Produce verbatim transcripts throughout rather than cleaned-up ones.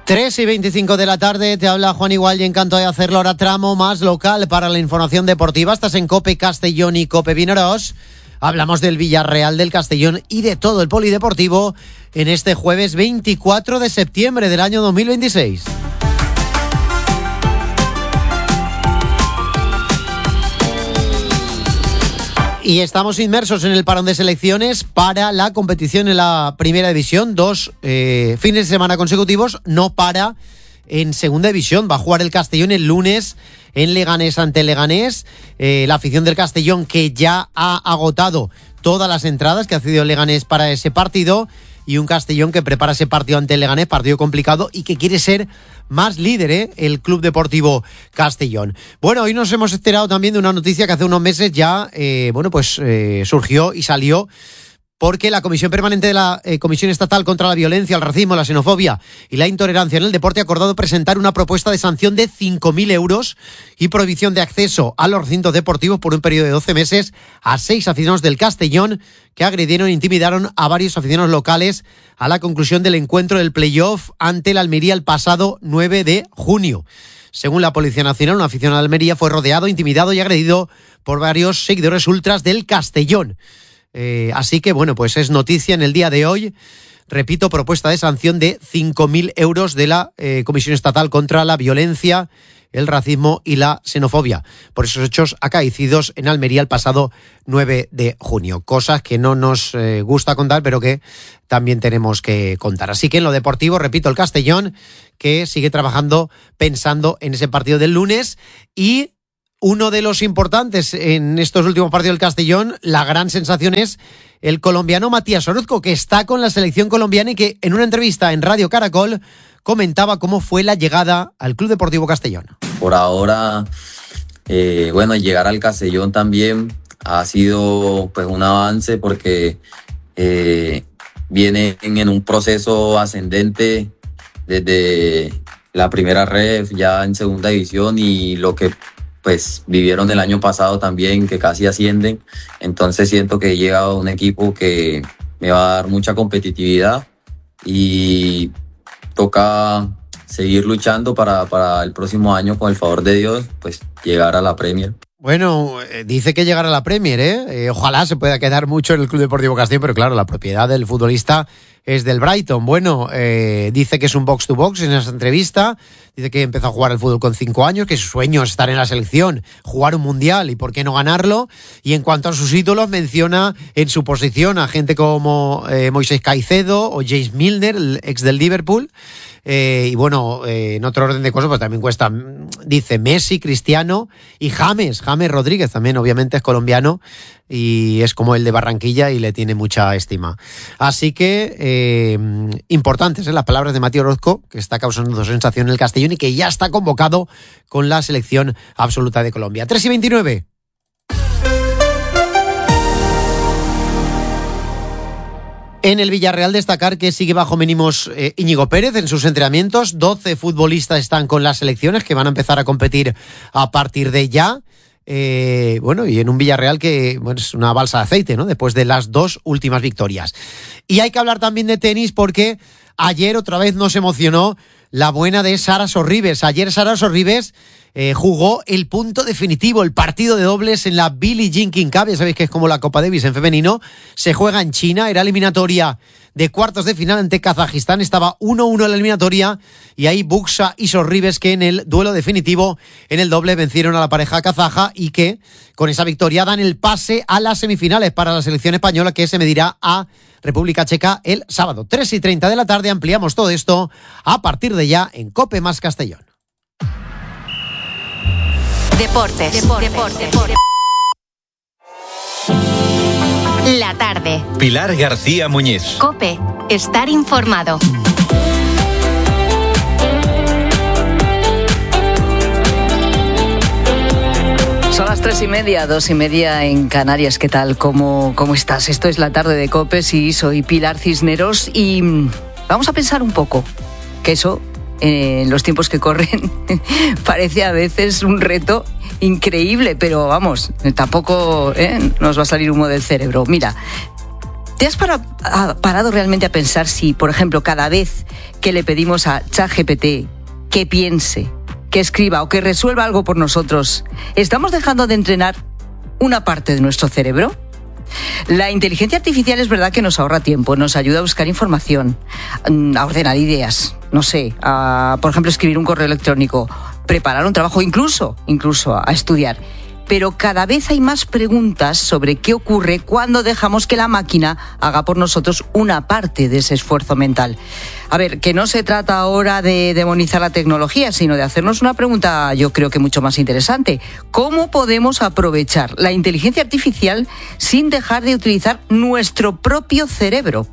tres y veinticinco de la tarde, te habla Juan Igual y encantado de hacerlo. Ahora tramo más local para la información deportiva. Estás en COPE Castellón y COPE Vinaròs. Hablamos del Villarreal, del Castellón y de todo el polideportivo en este jueves veinticuatro de septiembre del año dos mil veintiséis. Y estamos inmersos en el parón de selecciones para la competición en la primera división. Dos eh, fines de semana consecutivos, no para en segunda división. Va a jugar el Castellón el lunes en Leganés ante Leganés. Eh, la afición del Castellón, que ya ha agotado todas las entradas que ha cedido Leganés para ese partido. Y un Castellón que prepara ese partido ante el Leganés, partido complicado, y que quiere ser más líder, ¿eh? El Club Deportivo Castellón. Bueno, hoy nos hemos enterado también de una noticia que hace unos meses ya, eh, bueno, pues eh, surgió y salió, porque la Comisión Permanente de la eh, Comisión Estatal contra la Violencia, el Racismo, la Xenofobia y la Intolerancia en el Deporte ha acordado presentar una propuesta de sanción de cinco mil euros y prohibición de acceso a los recintos deportivos por un periodo de doce meses a seis aficionados del Castellón que agredieron e intimidaron a varios aficionados locales a la conclusión del encuentro del playoff ante el Almería el pasado nueve de junio. Según la Policía Nacional, un aficionado de Almería fue rodeado, intimidado y agredido por varios seguidores ultras del Castellón. Eh, así que, bueno, pues es noticia en el día de hoy. Repito, propuesta de sanción de cinco mil euros de la eh, Comisión Estatal contra la Violencia, el Racismo y la Xenofobia por esos hechos acaecidos en Almería el pasado nueve de junio. Cosas que no nos eh, gusta contar, pero que también tenemos que contar. Así que en lo deportivo, repito, el Castellón, que sigue trabajando pensando en ese partido del lunes. Y uno de los importantes en estos últimos partidos del Castellón, la gran sensación es el colombiano Matías Orozco, que está con la selección colombiana y que en una entrevista en Radio Caracol comentaba cómo fue la llegada al Club Deportivo Castellón. Por ahora, eh, bueno, llegar al Castellón también ha sido pues un avance porque eh, viene en, en un proceso ascendente desde la primera ref, ya en segunda división, y lo que pues vivieron el año pasado también, que casi ascienden. Entonces siento que he llegado a un equipo que me va a dar mucha competitividad y toca seguir luchando para, para el próximo año, con el favor de Dios, pues llegar a la Premier. Bueno, eh, dice que llegar a la Premier, ¿eh? ¿eh? Ojalá se pueda quedar mucho en el Club Deportivo Castellón, pero claro, la propiedad del futbolista es del Brighton. Bueno, eh, dice que es un box to box en esa entrevista. Dice que empezó a jugar al fútbol con cinco años, que su sueño es estar en la selección, jugar un mundial y por qué no ganarlo. Y en cuanto a sus ídolos, menciona en su posición a gente como eh, Moisés Caicedo o James Milner, el ex del Liverpool. Eh, y bueno, eh, en otro orden de cosas, pues también cuesta, dice Messi, Cristiano y James, James Rodríguez también, obviamente es colombiano y es como el de Barranquilla y le tiene mucha estima. Así que eh, importantes ¿eh? las palabras de Matías Orozco, que está causando sensación en el Castellón y que ya está convocado con la selección absoluta de Colombia. tres y veintinueve. En el Villarreal destacar que sigue bajo mínimos eh, Íñigo Pérez en sus entrenamientos. doce futbolistas están con las selecciones que van a empezar a competir a partir de ya. Eh, bueno, y en un Villarreal que bueno, es una balsa de aceite, ¿no? Después de las dos últimas victorias. Y hay que hablar también de tenis porque ayer otra vez nos emocionó la buena de Sara Sorribes. Ayer Sara Sorribes eh, jugó el punto definitivo, el partido de dobles en la Billie Jean King Cup. Ya sabéis que es como la Copa Davis en femenino. Se juega en China, era eliminatoria de cuartos de final ante Kazajistán. Estaba uno uno en la eliminatoria y ahí Buxa y Sorribes, que en el duelo definitivo en el doble vencieron a la pareja kazaja y que con esa victoria dan el pase a las semifinales para la selección española, que se medirá a República Checa el sábado. tres y treinta de la tarde, ampliamos todo esto a partir de ya en COPE más Castellón. Deportes. Deportes. Deportes. Deportes. La tarde. Pilar García Muñiz. COPE. Estar informado. Son las tres y media, dos y media en Canarias. ¿Qué tal? ¿Cómo, cómo estás? Esto es la tarde de COPE. Sí, soy Pilar Cisneros y vamos a pensar un poco que eso, en los tiempos que corren, parece a veces un reto increíble, pero vamos, tampoco ¿eh? nos va a salir humo del cerebro. Mira, ¿Te has para, a, parado realmente a pensar si, por ejemplo, cada vez que le pedimos a ChatGPT que piense, que escriba o que resuelva algo por nosotros, estamos dejando de entrenar una parte de nuestro cerebro? La inteligencia artificial es verdad que nos ahorra tiempo, nos ayuda a buscar información, a ordenar ideas, no sé, a, por ejemplo, escribir un correo electrónico, preparar un trabajo, incluso, incluso a estudiar. Pero cada vez hay más preguntas sobre qué ocurre cuando dejamos que la máquina haga por nosotros una parte de ese esfuerzo mental. A ver, que no se trata ahora de demonizar la tecnología, sino de hacernos una pregunta, yo creo que mucho más interesante. ¿Cómo podemos aprovechar la inteligencia artificial sin dejar de utilizar nuestro propio cerebro?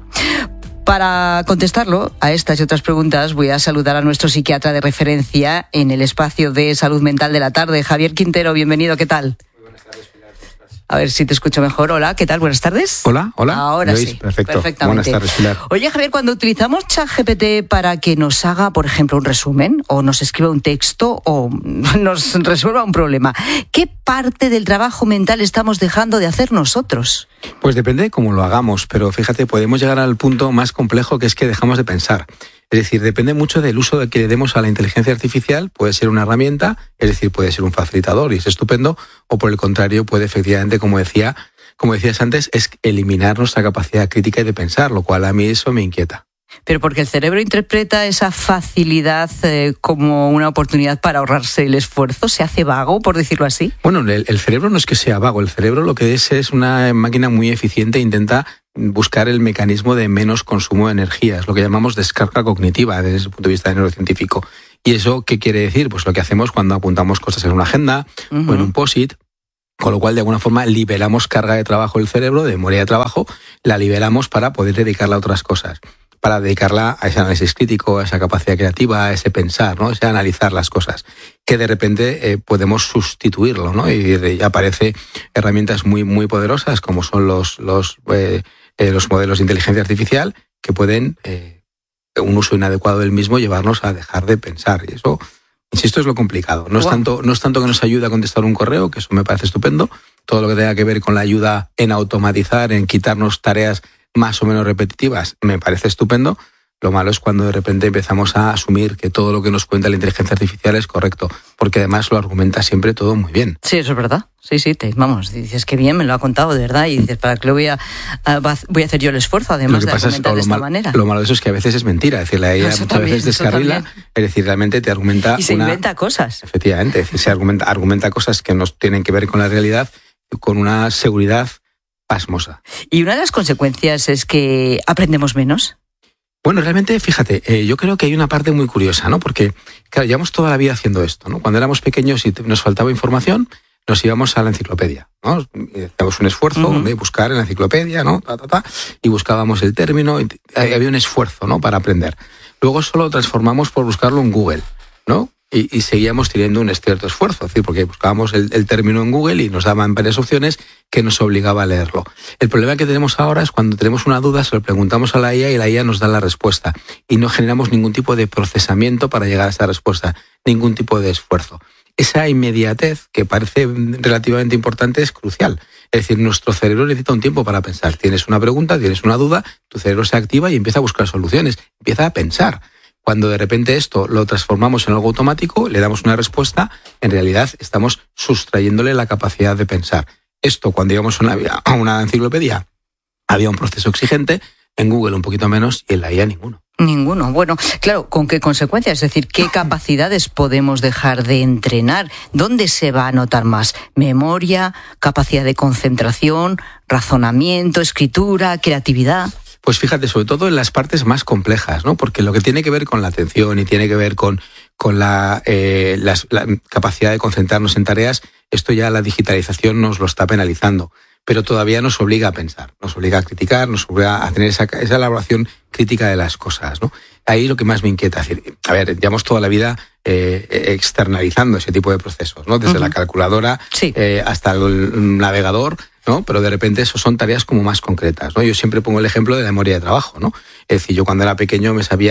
Para contestarlo a estas y otras preguntas, voy a saludar a nuestro psiquiatra de referencia en el espacio de salud mental de la tarde, Javier Quintero. Bienvenido, ¿qué tal? Muy buenas tardes, Pilar. A ver si te escucho mejor. Hola, ¿qué tal? Buenas tardes. Hola, hola. Ahora sí. Perfecto. Perfectamente. Buenas tardes, Pilar. Oye, Javier, cuando utilizamos ChatGPT para que nos haga, por ejemplo, un resumen, o nos escriba un texto, o nos resuelva un problema, ¿qué parte del trabajo mental estamos dejando de hacer nosotros? Pues depende de cómo lo hagamos, pero fíjate, podemos llegar al punto más complejo, que es que dejamos de pensar. Es decir, depende mucho del uso que le demos a la inteligencia artificial. Puede ser una herramienta, es decir, puede ser un facilitador y es estupendo, o por el contrario puede efectivamente, como decía, como decías antes, es eliminar nuestra capacidad crítica y de pensar, lo cual a mí eso me inquieta. Pero porque el cerebro interpreta esa facilidad eh, como una oportunidad para ahorrarse el esfuerzo, ¿se hace vago, por decirlo así? Bueno, el, el cerebro no es que sea vago, el cerebro lo que es es una máquina muy eficiente e intenta buscar el mecanismo de menos consumo de energía, es lo que llamamos descarga cognitiva desde el punto de vista neurocientífico. ¿Y eso qué quiere decir? Pues lo que hacemos cuando apuntamos cosas en una agenda uh-huh. o en un post-it, con lo cual de alguna forma liberamos carga de trabajo del cerebro, de memoria de trabajo, la liberamos para poder dedicarla a otras cosas, para dedicarla a ese análisis crítico, a esa capacidad creativa, a ese pensar, ¿no? Ese analizar las cosas, que de repente eh, podemos sustituirlo, ¿no? Y, y aparece herramientas muy muy poderosas como son los los eh, eh, los modelos de inteligencia artificial que pueden eh, un uso inadecuado del mismo llevarnos a dejar de pensar, y eso, insisto, es lo complicado. No es wow. tanto no es tanto que nos ayude a contestar un correo, que eso me parece estupendo, todo lo que tenga que ver con la ayuda en automatizar, en quitarnos tareas más o menos repetitivas, me parece estupendo. Lo malo es cuando de repente empezamos a asumir que todo lo que nos cuenta la inteligencia artificial es correcto, porque además lo argumenta siempre todo muy bien. Sí, eso es verdad. Sí, sí, te, vamos, dices que bien, me lo ha contado, de verdad, y dices, ¿para qué lo voy a, a voy a hacer yo el esfuerzo, además de argumentar es, de esta mal, manera? Lo malo de eso es que a veces es mentira, es decir, la ella muchas también, veces descarrila, es decir, realmente te argumenta y se una, inventa cosas. Efectivamente, es decir, se argumenta, argumenta cosas que no tienen que ver con la realidad, con una seguridad pasmosa. ¿Y una de las consecuencias es que aprendemos menos? Bueno, realmente, fíjate, eh, yo creo que hay una parte muy curiosa, ¿no? Porque, claro, llevamos toda la vida haciendo esto, ¿no? Cuando éramos pequeños y nos faltaba información, nos íbamos a la enciclopedia, ¿no? Hacíamos un esfuerzo uh-huh. de buscar en la enciclopedia, ¿no? Ta, ta, ta, y buscábamos el término, y había un esfuerzo, ¿no? Para aprender. Luego solo lo transformamos por buscarlo en Google, ¿no? Y, y seguíamos teniendo un cierto esfuerzo, es decir, porque buscábamos el, el término en Google y nos daban varias opciones que nos obligaba a leerlo. El problema que tenemos ahora es cuando tenemos una duda, se lo preguntamos a la I A y la I A nos da la respuesta y no generamos ningún tipo de procesamiento para llegar a esa respuesta, ningún tipo de esfuerzo. Esa inmediatez, que parece relativamente importante, es crucial. Es decir, nuestro cerebro necesita un tiempo para pensar. Tienes una pregunta, tienes una duda, tu cerebro se activa y empieza a buscar soluciones, empieza a pensar. Cuando de repente esto lo transformamos en algo automático, le damos una respuesta, en realidad estamos sustrayéndole la capacidad de pensar. Esto, cuando íbamos a una, a una enciclopedia, había un proceso exigente, en Google un poquito menos y en la I A ninguno. Ninguno. Bueno, claro, ¿con qué consecuencias? Es decir, ¿qué capacidades podemos dejar de entrenar? ¿Dónde se va a notar más? ¿Memoria, capacidad de concentración, razonamiento, escritura, creatividad? Pues fíjate, sobre todo en las partes más complejas, ¿no? Porque lo que tiene que ver con la atención y tiene que ver con, con la, eh, las, la capacidad de concentrarnos en tareas, esto ya la digitalización nos lo está penalizando. Pero todavía nos obliga a pensar, nos obliga a criticar, nos obliga a tener esa, esa elaboración crítica de las cosas, ¿no? Ahí lo que más me inquieta, es decir, a ver, llevamos toda la vida eh, externalizando ese tipo de procesos, ¿no? Desde uh-huh. la calculadora sí. eh, hasta el navegador, ¿no? Pero de repente eso son tareas como más concretas, ¿no? Yo siempre pongo el ejemplo de la memoria de trabajo, ¿no? Es decir, yo cuando era pequeño me sabía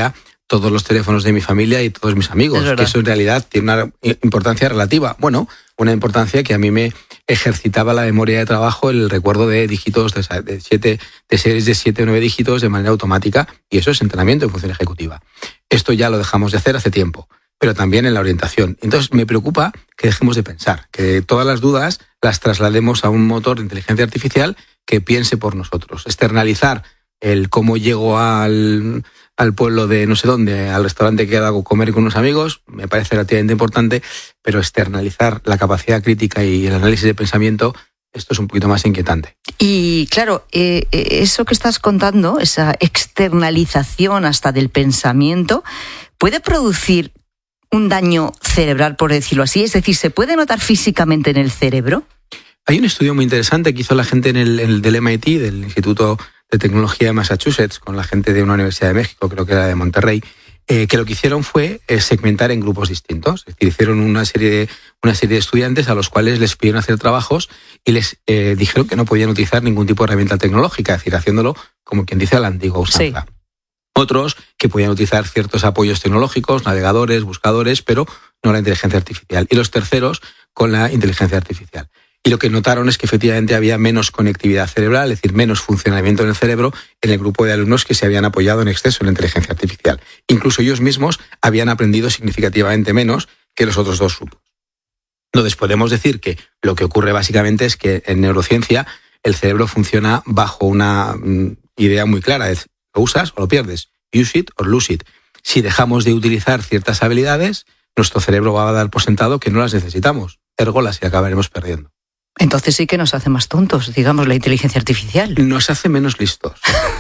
todos los teléfonos de mi familia y todos mis amigos, que eso en realidad tiene una importancia relativa. Bueno, una importancia que a mí me ejercitaba la memoria de trabajo, el recuerdo de dígitos, de, de, siete, de series de siete o nueve dígitos de manera automática, y eso es entrenamiento en función ejecutiva. Esto ya lo dejamos de hacer hace tiempo, pero también en la orientación. Entonces me preocupa que dejemos de pensar, que todas las dudas las traslademos a un motor de inteligencia artificial que piense por nosotros. Externalizar el cómo llego al, al pueblo de no sé dónde, al restaurante que hago comer con unos amigos, me parece relativamente importante, pero externalizar la capacidad crítica y el análisis de pensamiento, esto es un poquito más inquietante. Y claro, eh, eso que estás contando, esa externalización hasta del pensamiento, puede producir un daño cerebral, por decirlo así. Es decir, ¿se puede notar físicamente en el cerebro? Hay un estudio muy interesante que hizo la gente en el, en el del M I T, del Instituto de Tecnología de Massachusetts, con la gente de una universidad de México, creo que era de Monterrey, eh, que lo que hicieron fue eh, segmentar en grupos distintos. Es decir, hicieron una serie de, una serie de estudiantes a los cuales les pidieron hacer trabajos y les eh, dijeron que no podían utilizar ningún tipo de herramienta tecnológica, es decir, haciéndolo como quien dice a la antigua usanza. Sí. Otros que podían utilizar ciertos apoyos tecnológicos, navegadores, buscadores, pero no la inteligencia artificial. Y los terceros con la inteligencia artificial. Y lo que notaron es que efectivamente había menos conectividad cerebral, es decir, menos funcionamiento en el cerebro en el grupo de alumnos que se habían apoyado en exceso en la inteligencia artificial. Incluso ellos mismos habían aprendido significativamente menos que los otros dos grupos. Entonces podemos decir que lo que ocurre básicamente es que en neurociencia el cerebro funciona bajo una mm, idea muy clara, es lo usas o lo pierdes, use it or lose it. Si dejamos de utilizar ciertas habilidades, nuestro cerebro va a dar por sentado que no las necesitamos, ergo las acabaremos perdiendo. Entonces sí que nos hace más tontos, digamos, la inteligencia artificial. Nos hace menos listos.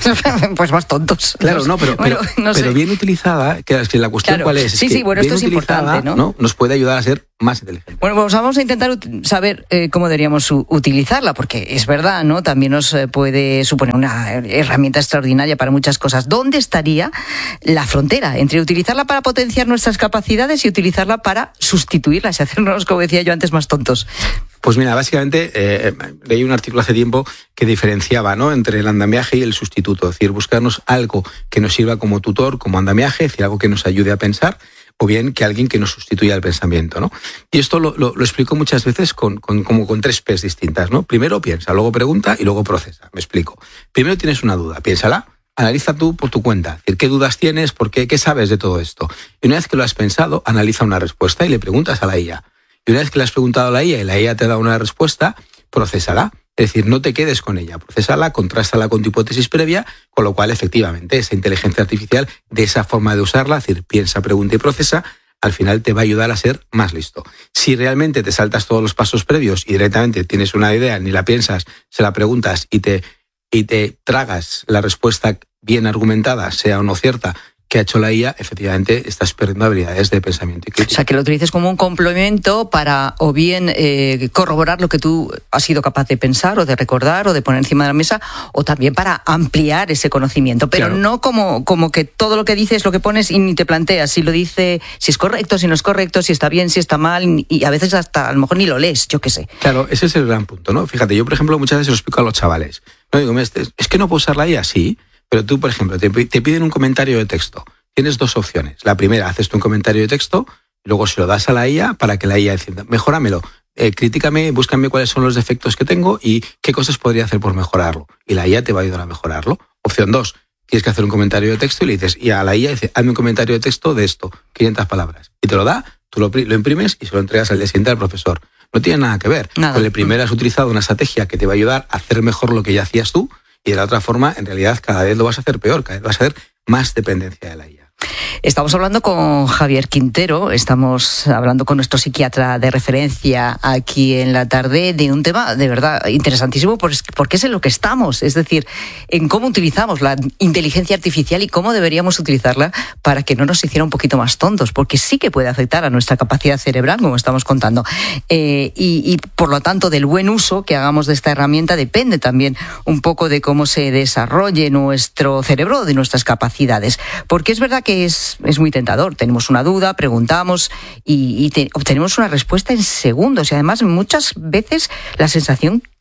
Pues más tontos. Claro, no, pero, bueno, pero, no pero bien utilizada, que la cuestión claro. cuál es. Sí, es sí, bueno, esto es importante, ¿no? ¿no? Nos puede ayudar a ser más inteligentes. Bueno, pues vamos a intentar saber eh, cómo deberíamos utilizarla, porque es verdad, ¿no? También nos puede suponer una herramienta extraordinaria para muchas cosas. ¿Dónde estaría la frontera entre utilizarla para potenciar nuestras capacidades y utilizarla para sustituirlas y hacernos, como decía yo antes, más tontos? Pues mira, básicamente eh, leí un artículo hace tiempo que diferenciaba, ¿no?, entre el andamiaje y el sustituto. Es decir, buscarnos algo que nos sirva como tutor, como andamiaje, es decir, algo que nos ayude a pensar, o bien que alguien que nos sustituya el pensamiento, ¿no? Y esto lo, lo, lo explico muchas veces con, con, como con tres P's distintas, ¿no? Primero piensa, luego pregunta y luego procesa. Me explico. Primero tienes una duda, piénsala, analiza tú por tu cuenta. Es decir, ¿qué dudas tienes? ¿Por qué? ¿Qué sabes de todo esto? Y una vez que lo has pensado, analiza una respuesta y le preguntas a la I A. Y una vez que le has preguntado a la I A y la I A te da una respuesta, procésala. Es decir, no te quedes con ella, procésala, contrástala con tu hipótesis previa, con lo cual, efectivamente, esa inteligencia artificial, de esa forma de usarla, es decir, piensa, pregunta y procesa, al final te va a ayudar a ser más listo. Si realmente te saltas todos los pasos previos y directamente tienes una idea, ni la piensas, se la preguntas y te, y te tragas la respuesta bien argumentada, sea o no cierta, que ha hecho la I A, efectivamente estás perdiendo habilidades de pensamiento y crítica. O sea, que lo utilices como un complemento para o bien eh, corroborar lo que tú has sido capaz de pensar o de recordar o de poner encima de la mesa, o también para ampliar ese conocimiento, pero claro, no como, como que todo lo que dices, lo que pones y ni te planteas si lo dice, si es correcto, si no es correcto, si está bien, si está mal, y a veces hasta a lo mejor ni lo lees, yo qué sé. Claro, ese es el gran punto, ¿no? Fíjate, yo por ejemplo muchas veces lo explico a los chavales. No digo, es que no puedo usar la I A, sí. Pero tú, por ejemplo, te, te piden un comentario de texto. Tienes dos opciones. La primera, haces tú un comentario de texto, y luego se lo das a la I A para que la I A decida, mejóramelo, eh, críticame, búscame cuáles son los defectos que tengo y qué cosas podría hacer por mejorarlo. Y la I A te va a ayudar a mejorarlo. Opción dos, tienes que hacer un comentario de texto y le dices, y a la I A dice, hazme un comentario de texto de esto, quinientas palabras. Y te lo da, tú lo, lo imprimes y se lo entregas al día siguiente al profesor. No tiene nada que ver. Nada. Con el primero has utilizado una estrategia que te va a ayudar a hacer mejor lo que ya hacías tú, y de la otra forma, en realidad, cada vez lo vas a hacer peor, cada vez vas a hacer más dependencia de la I A. Estamos hablando con Javier Quintero, estamos hablando con nuestro psiquiatra de referencia aquí en la tarde de un tema de verdad interesantísimo, porque es en lo que estamos, es decir, en cómo utilizamos la inteligencia artificial y cómo deberíamos utilizarla para que no nos hiciera un poquito más tontos, porque sí que puede afectar a nuestra capacidad cerebral, como estamos contando, eh, y, y por lo tanto del buen uso que hagamos de esta herramienta depende también un poco de cómo se desarrolle nuestro cerebro, de nuestras capacidades, porque es verdad que es Es muy tentador. Tenemos una duda, preguntamos y, y te, obtenemos una respuesta en segundos. Y además, muchas veces la sensación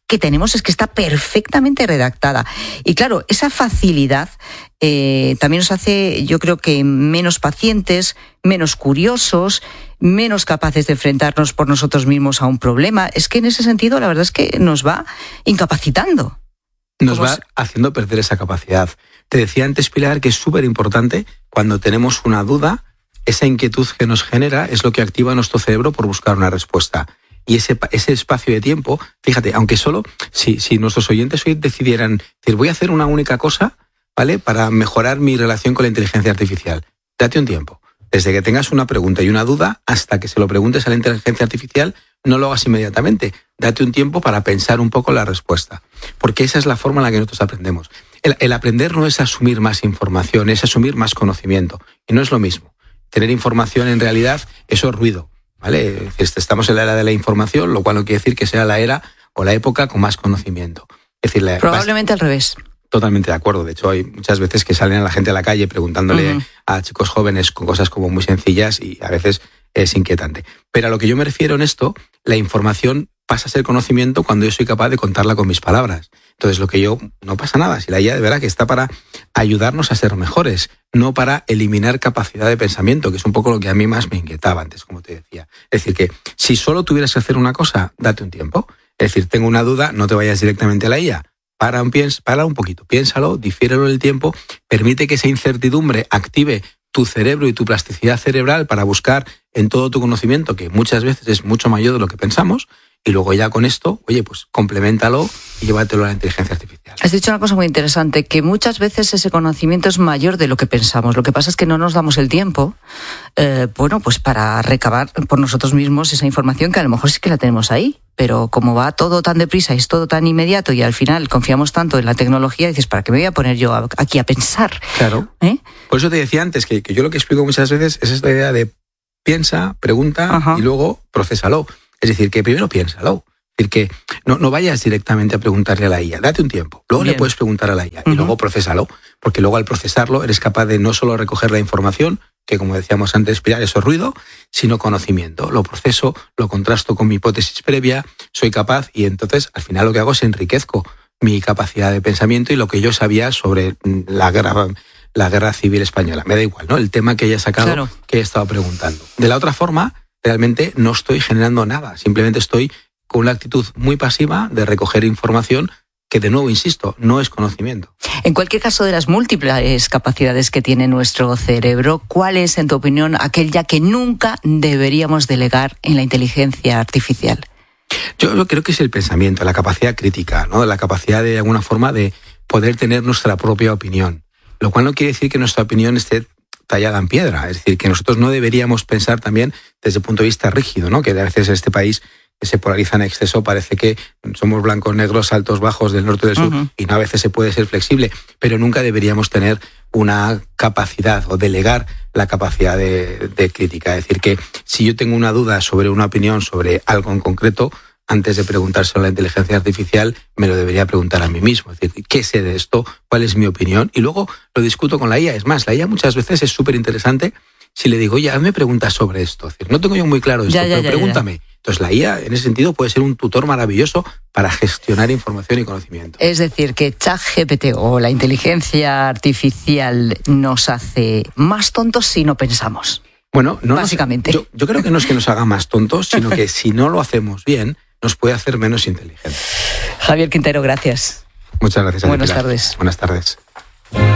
que tenemos es que está perfectamente redactada. Y claro, esa facilidad eh, también nos hace, yo creo que menos pacientes, menos curiosos, menos capaces de enfrentarnos por nosotros mismos a un problema. Es que en ese sentido la verdad es que nos va incapacitando. Nos va se... haciendo perder esa capacidad. Te decía antes, Pilar, que es súper importante cuando tenemos una duda, esa inquietud que nos genera es lo que activa nuestro cerebro por buscar una respuesta. Y ese, ese espacio de tiempo, fíjate, aunque solo, si, si nuestros oyentes hoy decidieran, decir, voy a hacer una única cosa, ¿vale?, para mejorar mi relación con la inteligencia artificial. Date un tiempo. Desde que tengas una pregunta y una duda, hasta que se lo preguntes a la inteligencia artificial, no lo hagas inmediatamente. Date un tiempo para pensar un poco la respuesta. Porque esa es la forma en la que nosotros aprendemos. El, el aprender no es asumir más información, es asumir más conocimiento. Y no es lo mismo. Tener información, en realidad, eso es ruido. ¿Vale? Estamos en la era de la información, lo cual no quiere decir que sea la era o la época con más conocimiento. Es decir, la, probablemente al revés. Totalmente de acuerdo. De hecho, hay muchas veces que salen a la gente a la calle preguntándole uh-huh. a chicos jóvenes con cosas como muy sencillas y a veces es inquietante. Pero a lo que yo me refiero en esto, la información pasa a ser conocimiento cuando yo soy capaz de contarla con mis palabras. Entonces, lo que yo, no pasa nada. Si la I A de verdad que está para ayudarnos a ser mejores, no para eliminar capacidad de pensamiento, que es un poco lo que a mí más me inquietaba antes, como te decía. Es decir, que si solo tuvieras que hacer una cosa, date un tiempo. Es decir, tengo una duda, no te vayas directamente a la I A. Para un, piens, para un poquito, piénsalo, difiérelo en el tiempo, permite que esa incertidumbre active tu cerebro y tu plasticidad cerebral para buscar en todo tu conocimiento, que muchas veces es mucho mayor de lo que pensamos, y luego ya con esto, oye, pues compleméntalo y llévatelo a la inteligencia artificial. Has dicho una cosa muy interesante, que muchas veces ese conocimiento es mayor de lo que pensamos. Lo que pasa es que no nos damos el tiempo, eh, bueno, pues para recabar por nosotros mismos esa información que a lo mejor sí que la tenemos ahí. Pero como va todo tan deprisa y es todo tan inmediato y al final confiamos tanto en la tecnología, dices, ¿para qué me voy a poner yo aquí a pensar? Claro. ¿Eh? Por eso te decía antes que, que yo lo que explico muchas veces es esta idea de piensa, pregunta Ajá. y luego procésalo. Es decir, que primero piénsalo. Es decir, que no, no vayas directamente a preguntarle a la I A. Date un tiempo. Luego Bien. le puedes preguntar a la I A uh-huh. y luego procésalo. Porque luego al procesarlo eres capaz de no solo recoger la información, que como decíamos antes, Pilar, eso es ruido, sino conocimiento. Lo proceso, lo contrasto con mi hipótesis previa, soy capaz y entonces al final lo que hago es enriquezco mi capacidad de pensamiento y lo que yo sabía sobre la guerra, la guerra civil española. Me da igual, ¿no? El tema que haya sacado, claro. que he estado preguntando. De la otra forma, realmente no estoy generando nada, simplemente estoy con una actitud muy pasiva de recoger información que, de nuevo, insisto, no es conocimiento. En cualquier caso, de las múltiples capacidades que tiene nuestro cerebro, ¿cuál es, en tu opinión, aquella que nunca deberíamos delegar en la inteligencia artificial? Yo, yo creo que es el pensamiento, la capacidad crítica, ¿no? La capacidad de, de alguna forma de poder tener nuestra propia opinión, lo cual no quiere decir que nuestra opinión esté tallada en piedra, es decir, que nosotros no deberíamos pensar también desde el punto de vista rígido, ¿no? Que a veces en este país se polariza en exceso, parece que somos blancos, negros, altos, bajos, del norte y del sur, uh-huh. y no, a veces se puede ser flexible, pero nunca deberíamos tener una capacidad o delegar la capacidad de, de crítica. Es decir, que si yo tengo una duda sobre una opinión sobre algo en concreto, antes de preguntárselo a la inteligencia artificial, me lo debería preguntar a mí mismo. Es decir, ¿qué sé de esto? ¿Cuál es mi opinión? Y luego lo discuto con la I A. Es más, la I A muchas veces es súper interesante si le digo, oye, hazme preguntas sobre esto. Es decir, no tengo yo muy claro esto, ya, ya, pero ya, pregúntame. Ya. Entonces la I A, en ese sentido, puede ser un tutor maravilloso para gestionar información y conocimiento. Es decir, que ChatGPT o la inteligencia artificial nos hace más tontos si no pensamos. Bueno, no básicamente. Nos, yo, yo creo que no es que nos haga más tontos, sino que si no lo hacemos bien, nos puede hacer menos inteligentes. Javier Quintero, gracias. Muchas gracias. Buenas Pilar. tardes. Buenas tardes.